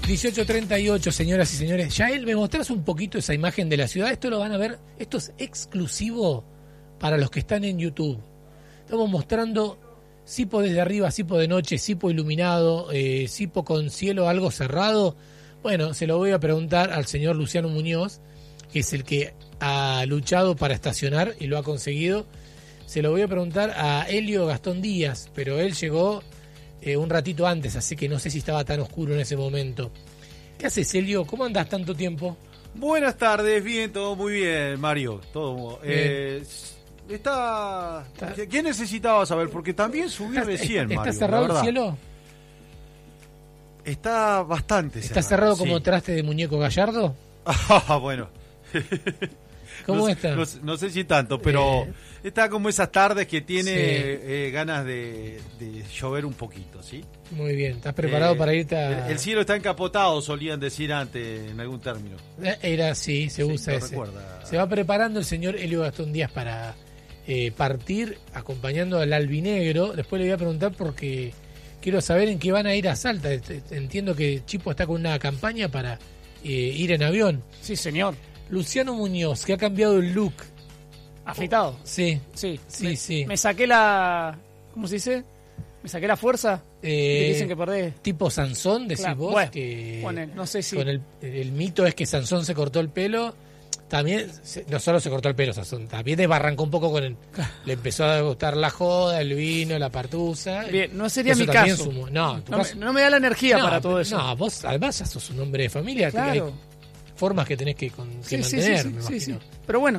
18:38, señoras y señores. Yael, ¿me mostrás un poquito esa imagen de la ciudad? Esto lo van a ver, esto es exclusivo para los que están en YouTube. Estamos mostrando Sipo desde arriba, Sipo de noche, Sipo iluminado, Sipo con cielo algo cerrado. Bueno, se lo voy a preguntar al señor Luciano Muñoz, que es el que ha luchado para estacionar y lo ha conseguido. Se lo voy a preguntar a Helio Gastón Díaz, pero él llegó un ratito antes, así que no sé si estaba tan oscuro en ese momento. ¿Qué haces, Helio? ¿Cómo andás tanto tiempo? Buenas tardes, bien, todo muy bien, Mario. Todo está. ¿Qué necesitaba saber? Porque también subí recién, Mario. ¿Está cerrado el cielo? Está bastante cerrado. ¿Está cerrado sí. como traste de muñeco Gallardo? Ah, bueno. ¿Cómo está? No sé si tanto, pero está como esas tardes que tiene ganas de llover un poquito, ¿sí? Muy bien, ¿estás preparado para irte a...? El cielo está encapotado, solían decir antes en algún término. Era así, se usa ese. Recuerda. Se va preparando el señor Helio Gastón Díaz para partir acompañando al albinegro. Después le voy a preguntar porque quiero saber en qué van a ir a Salta. Entiendo que Chipo está con una campaña para ir en avión. Sí, señor. Luciano Muñoz, que ha cambiado el look. ¿Afeitado? Sí. Sí. Me saqué la... ¿Cómo se dice? Me saqué la fuerza. Que dicen que perdés. Tipo Sansón, decís claro, vos. Bueno, que no sé si... Con el mito es que Sansón se cortó el pelo. También, no solo se cortó el pelo Sansón, también desbarrancó un poco con el... Le empezó a gustar la joda, el vino, la partusa. Bien, no sería eso mi caso. Sumó. No me da la energía para todo eso. No, vos además ya sos un hombre de familia. Claro. Hay formas que tenés que mantener, me imagino. Sí. Pero bueno,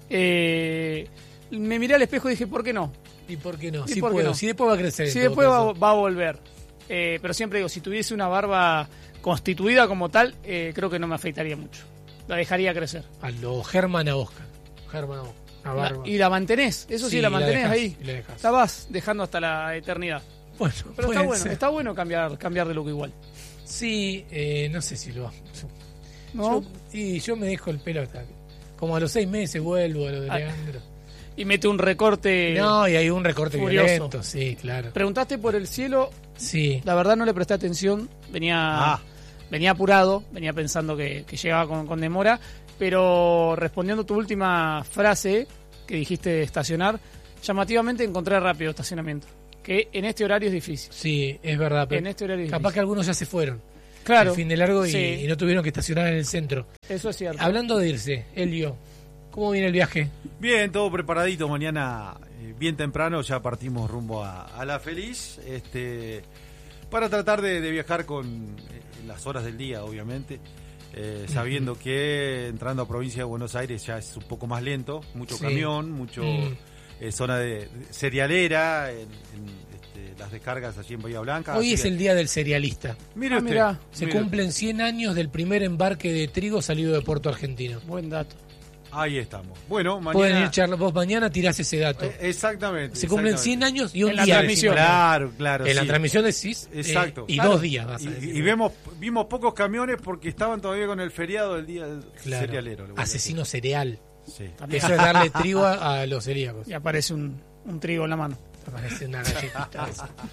me miré al espejo y dije, ¿por qué no? ¿Y por qué no? ¿Y Sí por qué puedo, no? sí después va a crecer. Sí, después va a volver. Pero siempre digo, si tuviese una barba constituida como tal, creo que no me afeitaría mucho. La dejaría crecer. A lo Germán a Oscar. A barba. Y la mantenés, eso sí, la mantenés ahí. La vas dejando hasta la eternidad. Bueno, pero está bueno cambiar de look igual. Sí, no sé si lo... ¿No? Yo me dejo el pelo hasta... Como a los 6 meses vuelvo a lo de Leandro. Y mete un recorte. No, y hay un recorte furioso. Violento, sí, claro. Preguntaste por el cielo. Sí. La verdad no le presté atención. Venía apurado, venía pensando que llegaba con demora. Pero respondiendo a tu última frase que dijiste de estacionar, llamativamente encontré rápido estacionamiento. Que en este horario es difícil. Sí, es verdad. Pero en este horario es capaz difícil. que algunos ya se fueron. Claro. El fin de largo sí. y no tuvieron que estacionar en el centro. Eso es cierto. Hablando de irse, Helio, ¿cómo viene el viaje? Bien, todo preparadito. Mañana, bien temprano, ya partimos rumbo a La Feliz. Para tratar de viajar con las horas del día, obviamente. Sabiendo que entrando a provincia de Buenos Aires ya es un poco más lento. Mucho camión, mucho zona de cerealera. Las descargas allí en Bahía Blanca. Hoy es el día del cerealista. Mire usted. Se cumplen 100 años del primer embarque de trigo salido de Puerto Argentino. Buen dato. Ahí estamos. Bueno, mañana... Pueden ir charlar, vos mañana tirás ese dato. Exactamente. Se cumplen 100 años y un la día. Transmisión. Claro. En la transmisión decís. Exacto. Y 2 días vas a decir. Y vimos pocos camiones porque estaban todavía con el feriado del día del cerealero. Asesino cereal. Sí. Eso es darle trigo a los celíacos. Y aparece un trigo en la mano. Aparece una galletita.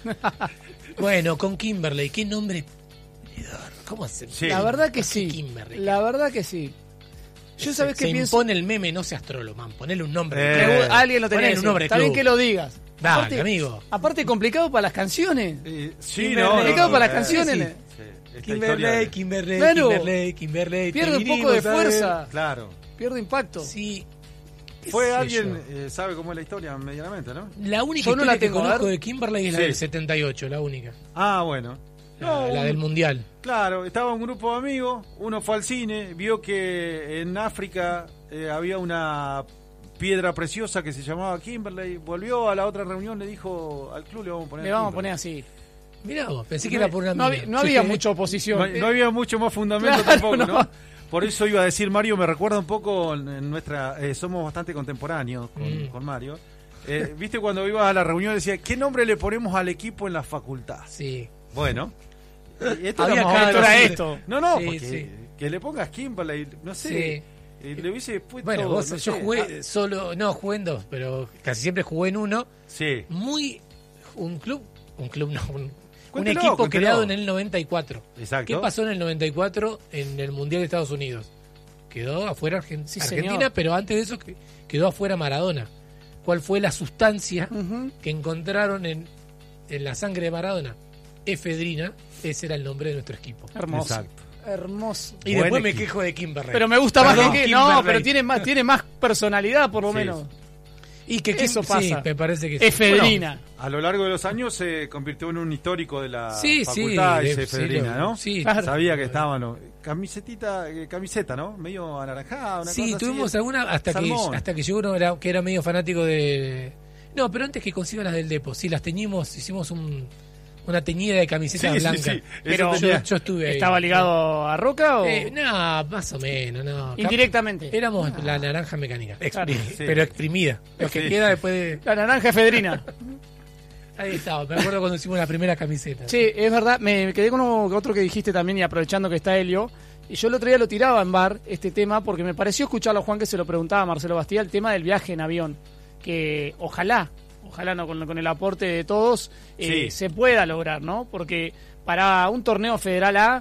Bueno, con Kimberley, ¿qué nombre? ¿Cómo hacer? Sí. La verdad que sí. Kimberley. La verdad que sí. Yo sabés que pienso. Impone el meme, no seas trolo, man. Ponele un nombre. Alguien lo tenía que un decir. nombre. Está bien que lo digas. Dale, amigo. Aparte complicado para las canciones. Sí, complicado para las canciones. Kimberley. Claro. Kimberley. Pierde un poco de fuerza. Claro. Pierde impacto. Sí. Fue alguien, sabe cómo es la historia medianamente, ¿no? La única Yo no historia la que tengo, conozco de Kimberley es la del 78, la única. Ah, bueno. La del Mundial. Claro, estaba un grupo de amigos, uno fue al cine, vio que en África había una piedra preciosa que se llamaba Kimberley, volvió a la otra reunión, le dijo al club le vamos a poner así. Mirá vos, pensé que era por una no había mucha oposición. No había mucho más fundamento tampoco, ¿no? Por eso iba a decir, Mario, me recuerda un poco en nuestra... somos bastante contemporáneos con Mario. ¿Viste cuando ibas a la reunión decía, ¿qué nombre le ponemos al equipo en la facultad? Sí. Bueno. Esto Había era esto. No, sí, porque que le pongas Kimberley, no sé. Sí. Le hubiese puesto... Bueno, yo jugué jugué en 2, pero casi siempre jugué en 1. Sí. Un club no, Un equipo creado en el 94. Exacto. ¿Qué pasó en el 94 en el Mundial de Estados Unidos? Quedó afuera Argentina, señor. pero antes de eso quedó afuera Maradona. ¿Cuál fue la sustancia que encontraron en la sangre de Maradona? Efedrina. Ese era el nombre de nuestro equipo. Hermoso. Exacto. Hermoso. Y después me quejo de Kimberley. Pero me gusta más Perdón, que no, Kimberley. pero tiene más personalidad por lo Sí. menos. Y que Eso sí, pasa. me parece que sí. Efedrina. Bueno, a lo largo de los años se convirtió en un histórico de la Sí, facultad, sí, ese Efedrina, ¿no? Sí, Claro. Sabía que estaban, ¿no? Camiseta, ¿no? Medio anaranjada, una sí, cosa tuvimos así. alguna hasta que llegó uno que era medio fanático de... No, pero antes que consiga las del Depo, sí, las teñimos, hicimos una teñida de camiseta Sí, blanca. sí, sí. Pero yo estuve ahí. ¿Estaba ligado a Roca o No, más o menos, no. indirectamente? Éramos la naranja mecánica, Claro. pero exprimida. Lo que Sí. queda después de... La naranja efedrina. Ahí estaba, me acuerdo cuando hicimos la primera camiseta. Sí, es verdad, me quedé con otro que dijiste también y aprovechando que está Helio. Y yo el otro día lo tiraba en bar, este tema, porque me pareció escucharlo a Juan que se lo preguntaba a Marcelo Bastía, el tema del viaje en avión. Que ojalá no con el aporte de todos Sí. se pueda lograr, ¿no? Porque para un torneo federal A,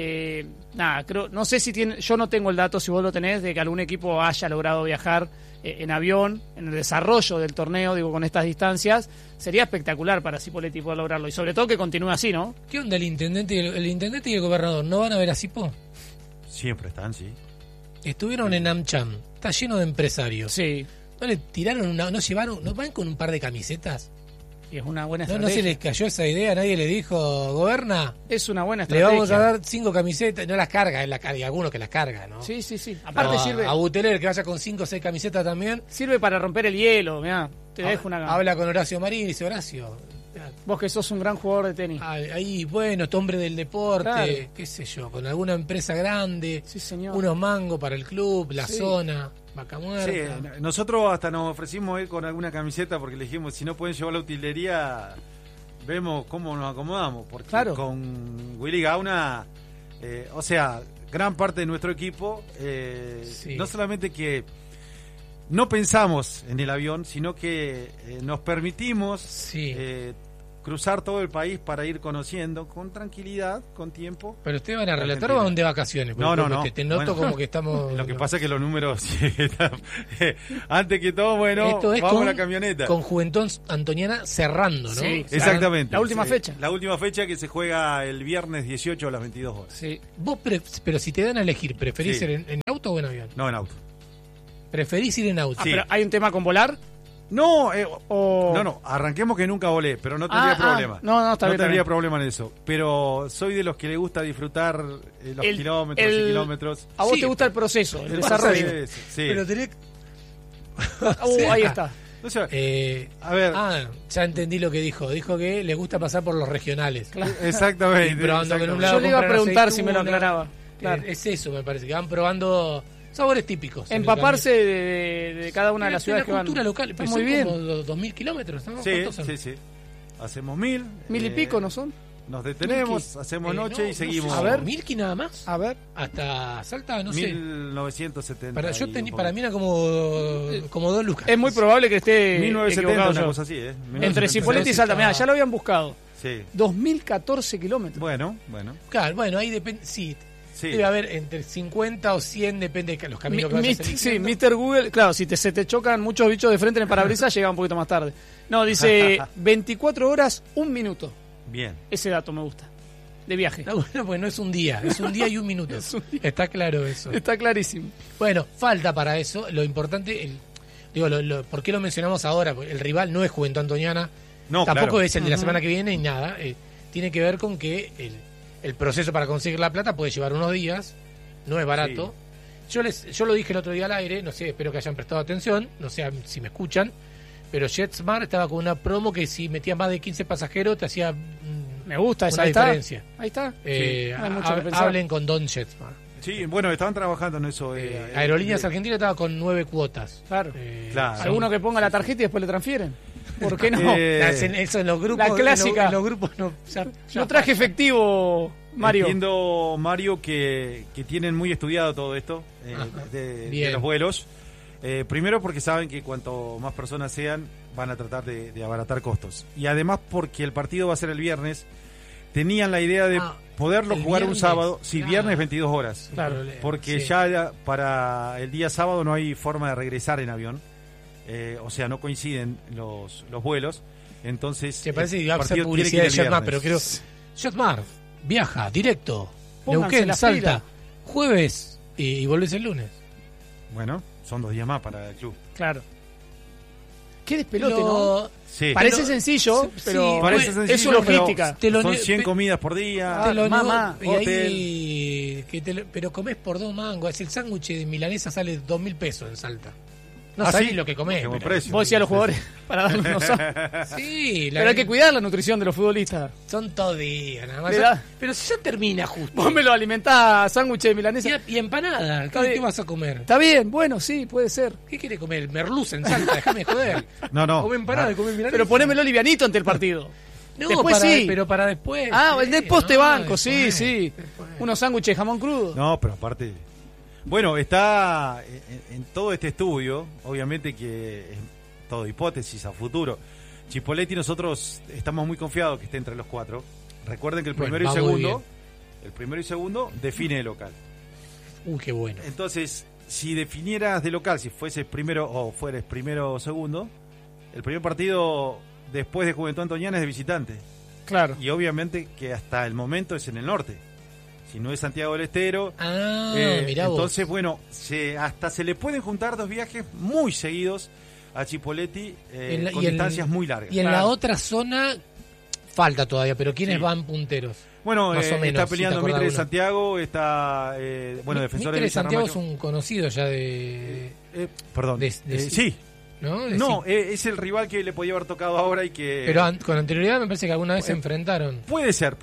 no sé si tiene, yo no tengo el dato, si vos lo tenés, de que algún equipo haya logrado viajar en avión, en el desarrollo del torneo, digo, con estas distancias, sería espectacular para Cipolletti poder lograrlo. Y sobre todo que continúe así, ¿no? ¿Qué onda el intendente y el gobernador? ¿No van a ver a Cipo? Siempre están, sí. Estuvieron en AmCham, está lleno de empresarios. Sí, ¿No le tiraron no van con un par de camisetas? y es una buena No estrategia. se les cayó esa idea, nadie le dijo, goberna, Es una buena le estrategia. vamos a dar 5 camisetas, no las carga, hay algunos que las carga, ¿no? Sí. Aparte No, a Buteler que vaya con 5 o 6 camisetas también. sirve para romper el hielo, mirá, te dejo una... Habla con Horacio Marín y dice, Horacio, Vos que sos un gran jugador de tenis. ahí, bueno, este hombre del deporte, Claro. qué sé yo, con alguna empresa grande, Sí, señor. unos mangos para el club, la Sí. zona, vaca muerta. Sí, nosotros hasta nos ofrecimos ir con alguna camiseta porque le dijimos, si no pueden llevar la utilería, vemos cómo nos acomodamos. Porque Claro. con Willy Gauna, o sea, gran parte de nuestro equipo, Sí. no solamente que no pensamos en el avión, sino que nos permitimos Sí. cruzar todo el país para ir conociendo con tranquilidad, con tiempo. ¿Pero ustedes van a relatar Argentina. o van de vacaciones? No, Porque no. Te noto Bueno, como que estamos... Lo que pasa es que los números, antes que todo, bueno, Esto es vamos con, a la camioneta. con Juventud Antoniana cerrando, ¿no? Sí, Exactamente. La última fecha. La última fecha que se juega el viernes 18 a las 22 horas. Sí. Vos pero si te dan a elegir, ¿preferís Sí. ir en auto o en avión? No en auto. ¿Preferís ir en auto? Ah, Sí. pero ¿hay un tema con volar? No, O... no, arranquemos que nunca volé, pero no tendría problema. no, está bien, tendría está bien. problema en eso. Pero soy de los que le gusta disfrutar los kilómetros y kilómetros. A vos Sí, te gusta el proceso, el El desarrollo. proceso, sí. Pero tenés... Ahí está. O sea, a ver. ya entendí lo que dijo. Dijo que le gusta pasar por los regionales. exactamente. Y probando que en un exactamente. lado Yo le iba a compran preguntar si me lo aceituna. aclaraba. Claro. Es eso, me parece, que van probando sabores típicos. en el Empaparse camino. de cada una de Pero las es ciudades que una van. cultura local, Está pero muy son bien. como 2.000 kilómetros, ¿no? Sí, ¿Cuántos son? sí. Hacemos 1000. 1000 y pico, ¿no son? Nos detenemos, Milky. hacemos noche No, y seguimos. no sé, A ver. ¿Milky nada más? A ver. Hasta Salta, no sé. 1970. Para mí era como 2 lucas. Es muy probable que esté 1970, equivocado una yo. cosa así, ¿eh? Entre 1970. Cipolletti y Salta. Mirá, ya lo habían buscado. Sí. 2014 kilómetros. Bueno. Claro, bueno, ahí depende. Sí, Sí. debe haber entre 50 o 100, depende de los caminos que vayas Sí, eligiendo. Mr. Google, claro, si se te chocan muchos bichos de frente en el parabrisas, llega un poquito más tarde. No, dice 24 horas, 1 minuto. Bien. Ese dato me gusta. De viaje. No, bueno, pues no es un día, es un día y 1 minuto. Es un día. Está claro eso. Está clarísimo. Bueno, falta para eso. Lo importante, ¿por qué lo mencionamos ahora? Porque el rival no es Juventud Antoniana, No, tampoco claro. es el de la semana que viene y nada. Tiene que ver con que el proceso para conseguir la plata puede llevar unos días, no es barato. Yo lo dije el otro día al aire, no sé, espero que hayan prestado atención, no sé si me escuchan, pero JetSmart estaba con una promo que si metías más de 15 pasajeros te hacía Me gusta esa una ahí está. diferencia. Ahí está. Sí. No hay mucho que pensar. Hablen con Don JetSmart. Sí, bueno, estaban trabajando en eso. Aerolíneas Argentinas estaba con 9 cuotas. Claro. Claro. Alguno que ponga la tarjeta y después le transfieren. ¿Por qué no? Eso en los grupos. La clásica. En los grupos no. No traje efectivo, Mario. Entiendo, Mario, que tienen muy estudiado todo esto de Bien. los vuelos. Primero porque saben que cuanto más personas sean, van a tratar de abaratar costos. Y además porque el partido va a ser el viernes tenían la idea de poderlo jugar viernes, un sábado, claro. viernes 22 horas. Claro. Porque Sí. ya para el día sábado no hay forma de regresar en avión. O sea, no coinciden los vuelos. Entonces, Se parece que el va a ser partido tiene que publicidad de ir el Jotmar, pero viernes. creo. Jotmar, viaja, directo. Pónganse Neuquén, las Salta. pilas. Jueves y volvés el lunes. Bueno, son 2 días más para el club. Claro. Qué despelote, Lo- ¿no? Sí. Parece Pero- sencillo, sí, pero Parece es sencillo, su logística. Te lo son ne- 100 pe- comidas por día. Te lo mamá, nego- y hotel. ahí pero comés por 2 mangos. El sándwich de milanesa sale 2.000 pesos en Salta. No ¿Ah, sabés sí? lo que comés. Qué buen pero- precio. Vos decías a los jugadores para darle unos Sí, Pero hay que cuidar la nutrición de los futbolistas. son todo días, nada más. Le da- Pero si ya termina justo. Vos me lo alimentás sándwich de milanesa. Y empanada. Está ¿Qué bien. vas a comer? Está bien, bueno, sí, puede ser. ¿Qué quiere comer? Merluza en Salta, déjame joder. No. Come empanada y Ah, come milanesa. Pero ponémelo livianito ante el partido. No, después para, sí. pero para después. Ah, sí, el después te banco, sí, después, sí. después. Unos sándwiches de jamón crudo. No, pero aparte. Bueno, está en todo este estudio, obviamente que es todo hipótesis a futuro. Chipoletti, nosotros estamos muy confiados que esté entre los 4. Recuerden que el Bueno, primero va y muy segundo, define el local. Qué bueno. Entonces, si definieras de local, si fueses primero o fueres primero o segundo, el primer partido después de Juventud Antoniana es de visitante. Claro. Y obviamente que hasta el momento es en el norte. Si no es Santiago del Estero. Mirá vos. Entonces, bueno, hasta se le pueden juntar 2 viajes muy seguidos a Chipoletti con distancias muy largas. Y en la otra zona falta todavía, pero ¿quiénes Sí. van punteros? Bueno, más o menos, está si peleando te acordás Mitre de uno. Santiago, está, Defensor Mitre de Santiago es Villarramayo. un conocido ya de... Perdón, de- sí. ¿No? No, es el rival que le podía haber tocado ahora y que... Pero con anterioridad me parece que alguna vez se enfrentaron. Puede ser.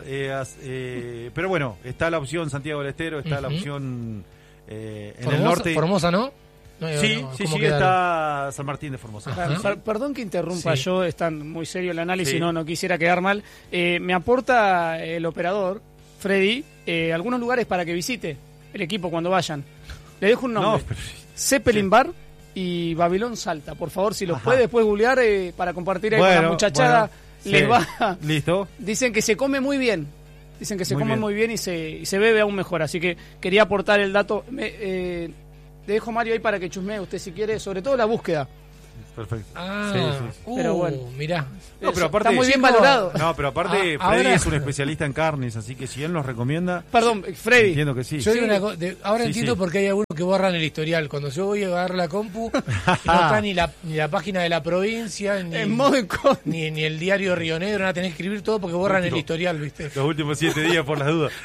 Pero bueno, está la opción Santiago del Estero, está la Ujú. opción en Formosa, el norte. Formosa, ¿no? Sí, ¿cómo quedaron? está San Martín de Formosa. Ajá. Perdón que interrumpa, Sí. yo están muy serio el análisis, Sí. no quisiera quedar mal. Me aporta el operador, Freddy, algunos lugares para que visite el equipo cuando vayan. Le dejo un nombre. No, pero- Zeppelin Bar y Babilón Salta. Por favor, si los Ajá. puede después googlear para compartir ahí con la muchachada. bueno, Les sí. va. Listo. Dicen que se come muy bien. Dicen que se Muy come bien. muy bien y se bebe aún mejor. Así que quería aportar el dato. Le dejo Mario ahí para que chusmee usted si quiere, sobre todo la búsqueda. Perfecto. Ah, Sí. Pero bueno. Mirá. No, pero aparte, está muy bien chicos, valorado. No, pero aparte Freddy ahora- es un especialista en carnes, así que si él nos recomienda, Perdón, Freddy. entiendo que sí. Yo digo una ahora Sí, entiendo sí. por qué hay algunos que borran el historial. Cuando yo voy a agarrar la compu, no está ni la página de la provincia, En modo incógnito. ni el diario Río Negro, van a tener que escribir todo porque borran el Lógico. historial, ¿viste? Los últimos 7 días por las dudas.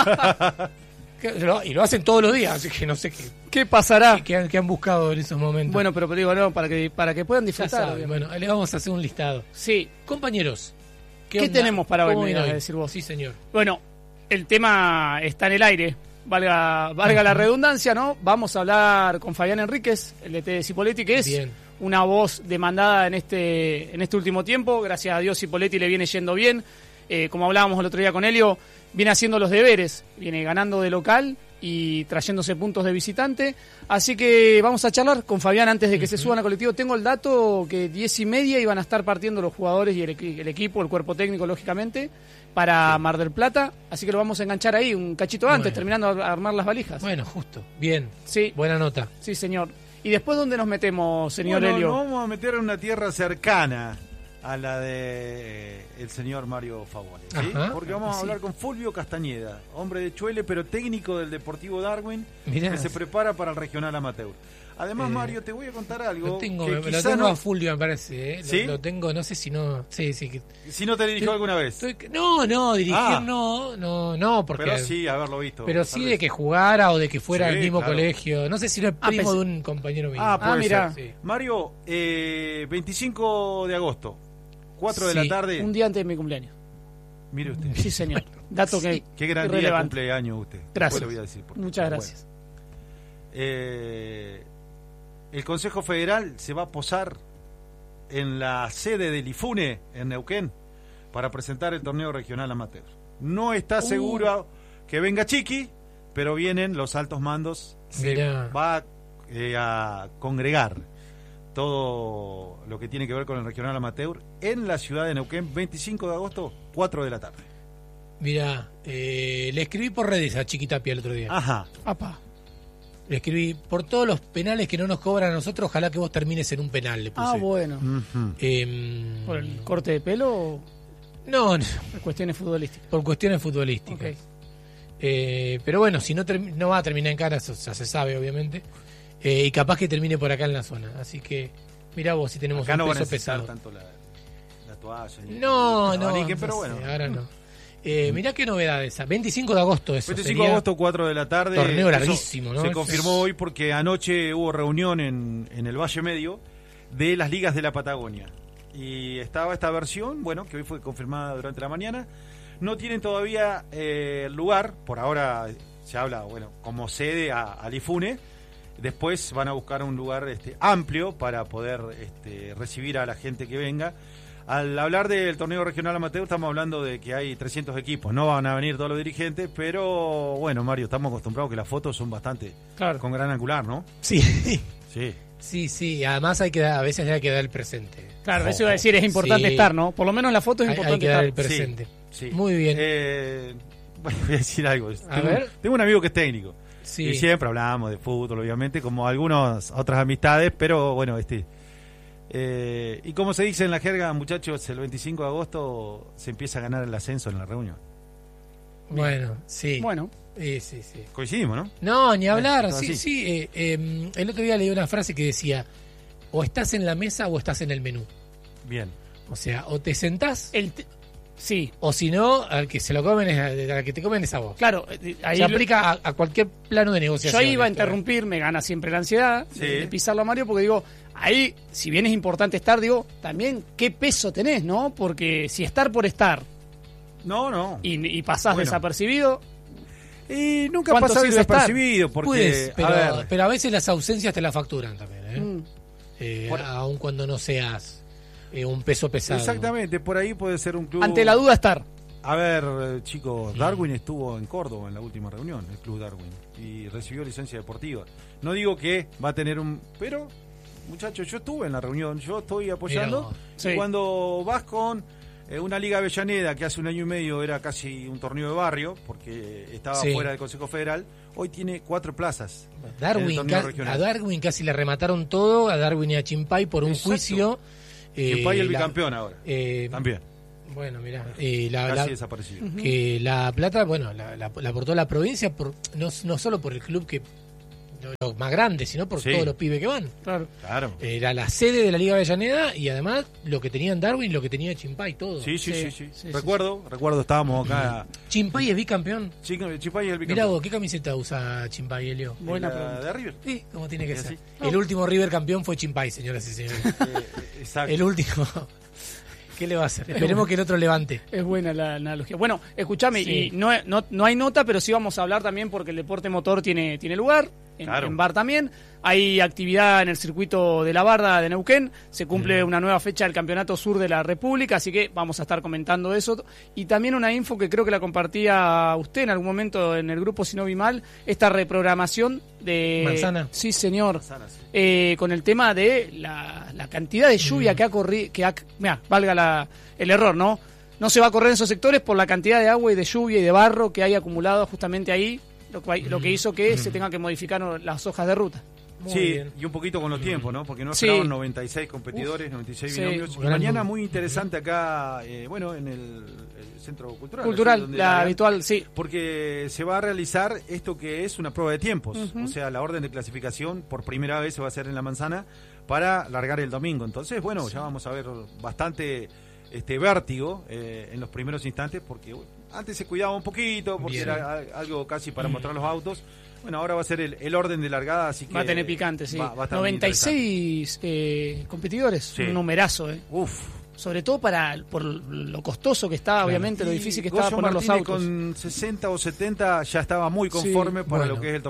Y lo hacen todos los días, así que no sé ¿Qué pasará? qué han buscado en esos momentos. Bueno, pero digo, no, para que puedan ya disfrutar. saben. obviamente. Bueno, le vamos a hacer un listado. Sí, Compañeros, ¿Qué onda? tenemos para hoy, ¿Cómo me viene ibas a hoy? decir vos? Sí, señor. bueno, el tema está en el aire. Valga la redundancia, ¿no? Vamos a hablar con Fabián Enríquez, el DT de Cipoletti, que es Bien. una voz demandada en este último tiempo. Gracias a Dios Cipoletti le viene yendo bien. Como hablábamos el otro día con Helio, viene haciendo los deberes, viene ganando de local y trayéndose puntos de visitante. Así que vamos a charlar con Fabián antes de que se suban al colectivo. Tengo el dato que 10:30 iban a estar partiendo los jugadores y el equipo, el cuerpo técnico, lógicamente, para Mar del Plata. Así que lo vamos a enganchar ahí un cachito antes, Bueno. terminando de armar las valijas. Bueno, justo. Bien. Sí, Buena nota. sí, señor. ¿Y después dónde nos metemos, señor Bueno, Helio? nos vamos a meter en una tierra cercana a la de el señor Mario Favone, ¿sí? Ajá. Porque vamos a Sí. hablar con Fulvio Castañeda, hombre de Chuele, pero técnico del Deportivo Darwin, Mirá. que se prepara para el regional amateur. Además, Eh, Mario, te voy a contar algo Lo tengo, que lo quizá tengo no- a Fulvio, me parece. ¿eh? ¿Sí? Lo tengo, no sé si no. Sí, sí. si no te dirigió alguna vez. No, dirigir Ah. no, porque. Pero sí, haberlo visto. Pero tal sí vez. de que jugara o de que fuera Sí, al mismo claro. colegio. No sé si no es primo pensé- de un compañero mío. Ah, puede mirá. ser. Sí. Mario, 25 de agosto, 4 de Sí. la tarde. Un día antes de mi cumpleaños. Mire usted. Sí, señor. Dato que Qué gran día irrelevante. cumpleaños usted. Después Gracias. le voy a decir por qué. Muchas Pero gracias. El Consejo Federal se va a posar en la sede del IFUNE en Neuquén para presentar el torneo regional amateur. No está seguro que venga Chiqui, pero vienen los altos mandos. Se Mirá. va a congregar todo lo que tiene que ver con el regional amateur en la ciudad de Neuquén, 25 de agosto, 4 de la tarde. Mirá, le escribí por redes a Chiquitapia el otro día. Ajá. Apa. Le escribí, por todos los penales que no nos cobran a nosotros, ojalá que vos termines en un penal, le puse. Ah, bueno. Ujú. ¿Por el corte de pelo o No, por cuestiones futbolísticas? por cuestiones futbolísticas. Ok. Pero bueno, si no, no va a terminar en Cara, eso ya se sabe, obviamente. Y capaz que termine por acá en la zona. Así que, mirá vos si tenemos Acá un no van a peso necesitar pesado. tanto la toalla. ni No, el no, abanique, no pero sé, bueno. ahora no. Mirá qué novedad esa. 25 de agosto eso 25 sería. de agosto, 4 de la tarde. Torneo Eso larguísimo, ¿no? Se confirmó hoy porque anoche hubo reunión en el Valle Medio de las ligas de la Patagonia. Y estaba esta versión, bueno, que hoy fue confirmada durante la mañana. No tienen todavía lugar, por ahora se habla, bueno, como sede al IFUNE. Después van a buscar un lugar amplio para poder recibir a la gente que venga. Al hablar del torneo regional amateur estamos hablando de que hay 300 equipos, no van a venir todos los dirigentes, pero bueno, Mario, estamos acostumbrados que las fotos son bastante con gran angular, ¿no? Sí. Sí. Sí. Además a veces hay que dar el presente. Claro, eso iba a decir, es importante Sí. estar, ¿no? Por lo menos en la foto es Hay importante que dar estar. el presente. Sí. Muy bien. Bueno, voy a decir algo. ver. Tengo un amigo que es técnico. Sí. Y siempre hablamos de fútbol, obviamente, como algunas otras amistades, pero bueno, y como se dice en la jerga, muchachos, el 25 de agosto se empieza a ganar el ascenso en la reunión. Bueno, sí. Bueno, Sí. Coincidimos, ¿no? No, ni hablar. Así. Sí. El otro día leí una frase que decía: o estás en la mesa o estás en el menú. Bien. O sea, o te sentás, sí, o si no, al que se lo comen al que te comen es a vos. claro, ahí Se aplica a cualquier plano de yo negociación. ahí iba a interrumpir, me gana siempre la ansiedad Sí. de pisarlo a Mario, porque digo, ahí, si bien es importante estar, digo, también qué peso tenés, ¿no? Porque si estar por estar No. y pasás Bueno. desapercibido, Y nunca ¿Cuánto pasa sirve desapercibido, porque, Puedes, a ver, pero a veces las ausencias te la facturan también, ¿eh? Por- Aun cuando no seas un peso pesado. exactamente, por ahí puede ser un club... ante la duda estar. A ver, chicos, Darwin estuvo en Córdoba en la última reunión, el club Darwin, y recibió licencia deportiva. No digo que va a tener pero, muchachos, yo estuve en la reunión, yo estoy apoyando. Mirá vos. Sí. Y cuando vas con una Liga Avellaneda, que hace un año y medio era casi un torneo de barrio, porque estaba Sí. fuera del Consejo Federal, hoy tiene 4 plazas. en el Darwin, torneo a regional. Darwin casi le remataron todo, a Darwin y a Chimpay por un Exacto. juicio. Chimpay el la- bicampeón ahora, también, Bueno, mirá, casi desaparecido. que la plata, bueno, la aportó la provincia, no solo por el club que lo más grande, sino por Sí. todos los pibes que van. Claro. Claro. Era la sede de la Liga Avellaneda y además lo que tenía en Darwin, lo que tenía Chimpay, todo. Sí. Sí. Recuerdo, estábamos acá. Chimpay es bicampeón. Chimpay es el Mirá bicampeón. vos, ¿qué camiseta usa Chimpay, Elio? Buena La pregunta. de River. Sí, como tiene que ¿Y ser. así? El último River campeón fue Chimpay, señoras y señores. Exacto. El último. ¿Qué le va a hacer? Esperemos que el otro levante. Es buena la analogía. Bueno, escúchame, Sí. y no hay nota, pero sí vamos a hablar también porque el deporte motor tiene lugar. Claro. En Bar también. Hay actividad en el circuito de la Barda de Neuquén. Se cumple una nueva fecha del Campeonato Sur de la República, así que vamos a estar comentando eso. Y también una info que creo que la compartía usted en algún momento en el grupo, si no vi mal, esta reprogramación de... Manzana. Sí, señor. Manzana, sí. Con el tema de la cantidad de lluvia que ha corrido, mirá, valga el error, ¿no? No se va a correr en esos sectores por la cantidad de agua y de lluvia y de barro que hay acumulado justamente ahí, lo que hizo que se tengan que modificar las hojas de ruta. Muy Sí, bien. y un poquito con los tiempos, ¿no? Porque no Sí. esperaban 96 competidores, 96 Sí. binomios. Y Gran mañana número. muy interesante acá, en el Centro Cultural. Cultural, donde la hagan, habitual, sí. Porque se va a realizar esto que es una prueba de tiempos. Ujú. O sea, la orden de clasificación por primera vez se va a hacer en La Manzana para largar el domingo. Entonces, bueno, ya vamos a ver bastante vértigo en los primeros instantes, porque antes se cuidaba un poquito, porque Bien. era algo casi para mostrar los autos. Bueno, ahora va a ser el orden de largada, así que... Va a tener picante, sí. va a estar muy 96 competidores, Sí. un numerazo, interesante. Uf. Sobre todo por lo costoso que está, obviamente, lo Y difícil que estaba Goyo poner los Martínez autos. con 60 o 70 ya estaba muy conforme Sí, para bueno. lo que es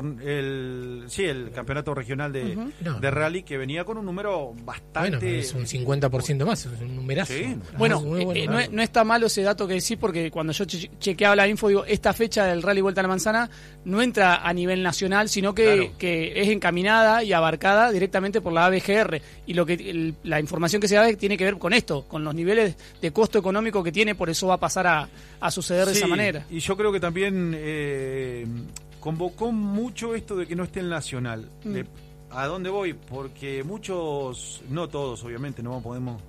el campeonato regional Ujú. No. de rally, que venía con un número bastante... Bueno, es un 50% más, es un numerazo. Sí. Bueno, Muy bueno. no está malo ese dato que decís, porque cuando yo chequeaba la info, digo, esta fecha del Rally Vuelta a la Manzana no entra a nivel nacional, sino que, Claro. que es encaminada y abarcada directamente por la ABGR. Y la información que se da tiene que ver con esto, con con los niveles de costo económico que tiene, por eso va a pasar a suceder de esa manera. Y yo creo que también convocó mucho esto de que no esté el Nacional. ¿A dónde voy? Porque muchos, no todos obviamente, no podemos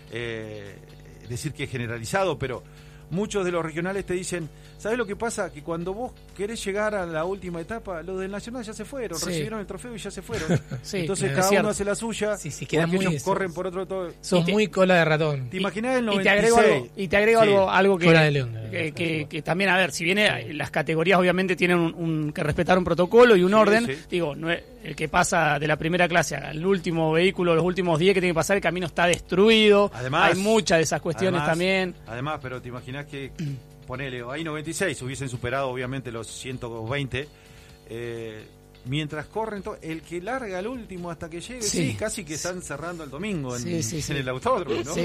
decir que es generalizado, pero muchos de los regionales te dicen, ¿sabes lo que pasa? Que cuando vos querés llegar a la última etapa, los del Nacional ya se fueron, recibieron el trofeo y ya se fueron. Sí, entonces cada uno hace la suya, ellos corren por otro todo. Sos muy cola de ratón. ¿Te imaginás el 96? Y te agrego algo que, que también, a ver, si viene las categorías obviamente tienen que respetar un protocolo y un orden, digo, no es, el que pasa de la primera clase al último vehículo, los últimos 10 que tiene que pasar, el camino está destruido, además, hay muchas de esas cuestiones también. Además, pero te imaginás que ponele, hay 96, hubiesen superado obviamente los 120, mientras corren, el que larga al último hasta que llegue, casi que están cerrando el domingo en el autódromo, ¿no?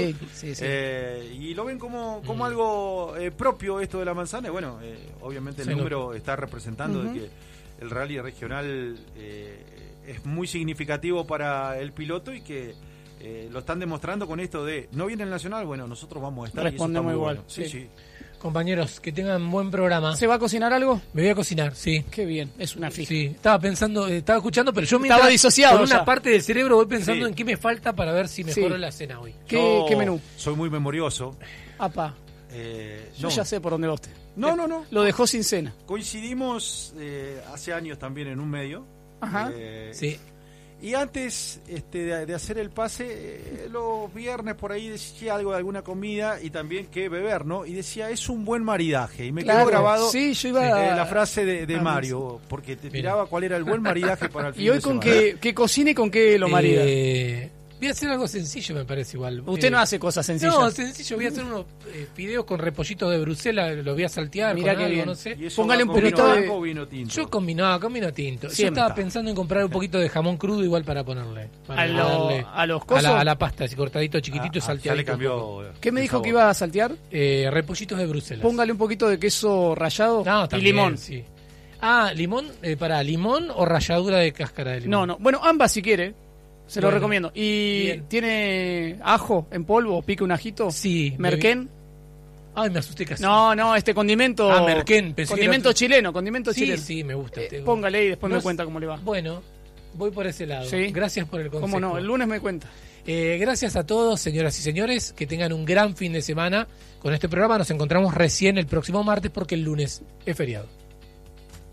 Y lo ven como algo propio esto de la manzana, y bueno, obviamente el número está representando de que el rally regional es muy significativo para el piloto y que lo están demostrando con esto de, no viene el Nacional, bueno, nosotros vamos a estar. Respondemos igual. Bueno. Sí. Compañeros, que tengan buen programa. ¿Se va a cocinar algo? Me voy a cocinar, sí. Qué bien, es una fija. Sí, estaba pensando, estaba escuchando, pero yo estaba disociado. Con una parte del cerebro voy pensando en qué me falta para ver si mejoro la cena hoy. ¿Qué menú? Soy muy memorioso. Apa. Yo ya sé por dónde va usted. No. Lo dejó sin cena. Coincidimos hace años también en un medio. Ajá. Sí. Y antes de hacer el pase, los viernes por ahí decía algo de alguna comida y también qué beber, ¿no? Y decía, es un buen maridaje. Y me quedó grabado la frase de Mario, porque te tiraba cuál era el buen maridaje para el fin de semana. ¿Y hoy con qué cocina y con qué lo marida? Voy a hacer algo sencillo, me parece igual. Usted no hace cosas sencillas. No, sencillo. Voy a hacer unos fideos con repollitos de Bruselas, los voy a saltear. Mirá con qué algo, bien. no sé. Póngale un poquito de vino tinto. Yo con vino tinto. Yo estaba pensando en comprar un poquito de jamón crudo igual para ponerle. A los cosos. A la pasta, así cortadito, chiquitito, salteadito. Ya le cambió. ¿Qué me dijo que iba a saltear? Repollitos de Bruselas. Póngale un poquito de queso rallado y limón. Sí. Limón, ¿limón o ralladura de cáscara de limón? No. Bueno, ambas si quiere. Se lo recomiendo. ¿Y tiene ajo en polvo? ¿Pica un ajito? Sí. ¿Merquén? Ay, me asusté casi. No, condimento. Merquén. Condimento chileno. Sí, me gusta. Póngale y después me cuenta cómo le va. Bueno, voy por ese lado. Sí. Gracias por el consejo. ¿Cómo no? El lunes me cuenta. Gracias a todos, señoras y señores. Que tengan un gran fin de semana. Con este programa nos encontramos recién el próximo martes porque el lunes es feriado.